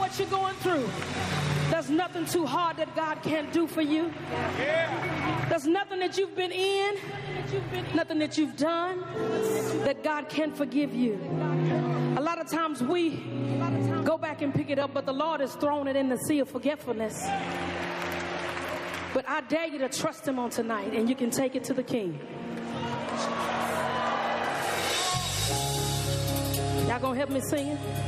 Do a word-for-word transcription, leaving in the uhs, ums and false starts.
what you're going through, there's nothing too hard that God can't do for you. There's nothing that you've been in, nothing that you've done that God can't forgive you. A lot of times we go back and pick it up, but the Lord has thrown it in the sea of forgetfulness. But I dare you to trust him on tonight, and you can take it to the King. Y'all gonna help me sing it?